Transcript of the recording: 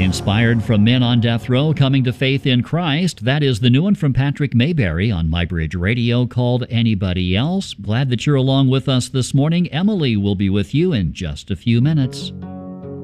Inspired from men on death row coming to faith in Christ, that is the new one from Patrick Mayberry on MyBridge Radio called Anybody Else. Glad that you're along with us this morning. Emily will be with you in just a few minutes.